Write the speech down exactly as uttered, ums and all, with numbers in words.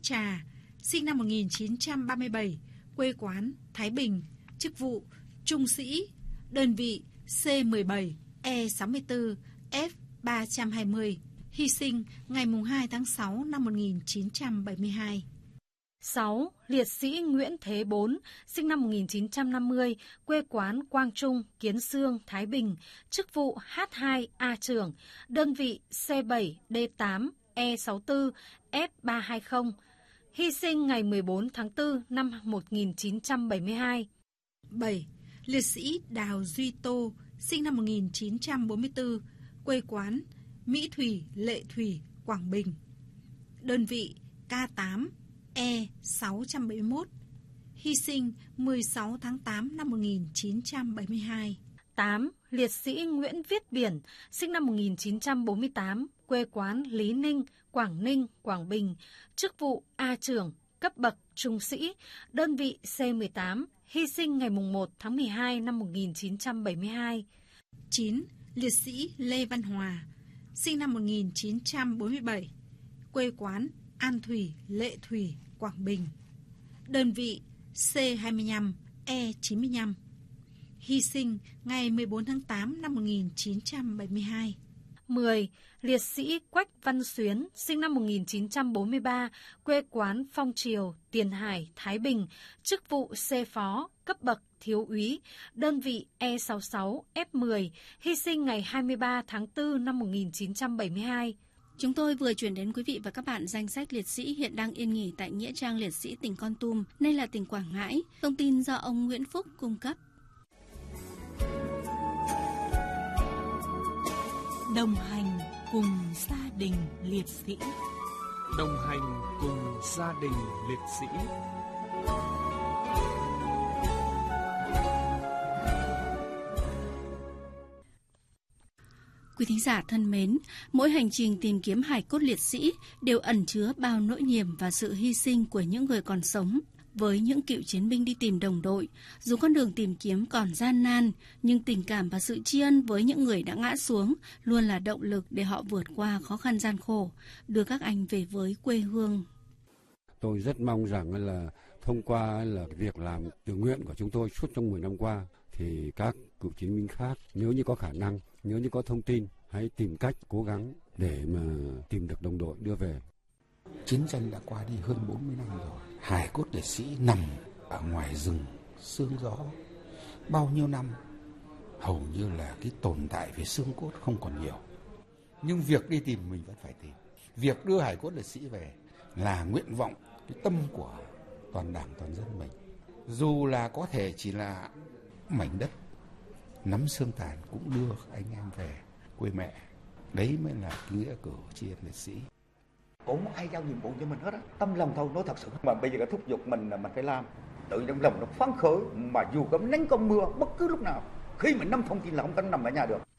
Trà, sinh năm một nghìn chín trăm ba mươi bảy, quê quán Thái Bình, chức vụ trung sĩ, đơn vị C mười bảy E sáu mươi tư F ba trăm hai mươi, hy sinh ngày hai tháng sáu năm một nghìn chín trăm bảy mươi hai. sáu. Liệt sĩ Nguyễn Thế Bốn, sinh năm một nghìn chín trăm năm mươi, quê quán Quang Trung, Kiến Xương, Thái Bình, chức vụ H hai A trưởng, đơn vị C bảy D tám E sáu mươi tư F ba trăm hai mươi, hy sinh ngày mười bốn tháng tư năm một nghìn chín trăm bảy mươi hai. bảy. Liệt sĩ Đào Duy Tô, sinh năm một nghìn chín trăm bốn mươi tư, quê quán Mỹ Thủy, Lệ Thủy, Quảng Bình, đơn vị K tám E sáu trăm bảy mươi mốt, hy sinh mười sáu tháng tám năm một nghìn chín trăm bảy mươi hai. tám. Liệt sĩ Nguyễn Viết Biển, sinh năm một nghìn chín trăm bốn mươi tám, quê quán Lý Ninh, Quảng Ninh, Quảng Bình, chức vụ A trưởng, cấp bậc trung sĩ, đơn vị C mười tám, hy sinh ngày một tháng mười hai năm một nghìn chín trăm bảy mươi hai. chín. Liệt sĩ Lê Văn Hòa, sinh năm một nghìn chín trăm bốn mươi bảy, quê quán An Thủy, Lệ Thủy, Quảng Bình, đơn vị C hai mươi lăm E chín mươi lăm, hy sinh ngày mười bốn tháng tám năm một nghìn chín trăm bảy mươi hai. mười. Liệt sĩ Quách Văn Xuyến, sinh năm một nghìn chín trăm bốn mươi ba, quê quán Phong Triều, Tiền Hải, Thái Bình, chức vụ C phó, cấp bậc thiếu úy, đơn vị E sáu mươi sáu F mười, hy sinh ngày hai mươi ba tháng tư năm một nghìn chín trăm bảy mươi hai. Chúng tôi vừa chuyển đến quý vị và các bạn danh sách liệt sĩ hiện đang yên nghỉ tại Nghĩa trang liệt sĩ tỉnh Kon Tum, nay là tỉnh Quảng Ngãi. Thông tin do ông Nguyễn Phúc cung cấp. Đồng hành cùng gia đình liệt sĩ. Đồng hành cùng gia đình liệt sĩ. Quý thính giả thân mến, mỗi hành trình tìm kiếm hài cốt liệt sĩ đều ẩn chứa bao nỗi niềm và sự hy sinh của những người còn sống. Với những cựu chiến binh đi tìm đồng đội, dù con đường tìm kiếm còn gian nan, nhưng tình cảm và sự tri ân với những người đã ngã xuống luôn là động lực để họ vượt qua khó khăn gian khổ, đưa các anh về với quê hương. Tôi rất mong rằng là thông qua là việc làm tự nguyện của chúng tôi suốt trong mười năm qua, thì các cựu chiến binh khác nếu như có khả năng, nếu như có thông tin, hãy tìm cách cố gắng để mà tìm được đồng đội đưa về. Chiến tranh đã qua đi hơn bốn mươi năm rồi. Hài cốt liệt sĩ nằm ở ngoài rừng sương gió bao nhiêu năm, hầu như là cái tồn tại về xương cốt không còn nhiều. Nhưng việc đi tìm mình vẫn phải tìm. Việc đưa hài cốt liệt sĩ về là nguyện vọng, cái tâm của toàn đảng toàn dân mình. Dù là có thể chỉ là mảnh đất nắm xương tàn cũng đưa anh em về quê mẹ. Đấy mới là cái nghĩa cử tri ân liệt sĩ. Cũng ai giao nhiệm vụ cho mình hết á, tâm lòng thôi, nói thật sự. Mà bây giờ đã thúc giục mình là mình phải làm, tự trong lòng nó phấn khởi, mà dù có nắng có mưa bất cứ lúc nào, khi mình nắm thông tin là không có nằm ở nhà được.